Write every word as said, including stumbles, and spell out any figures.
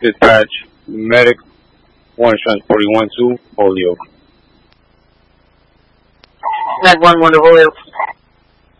Dispatch, medic, one transporting one two, polio. Med one one to Holyoke.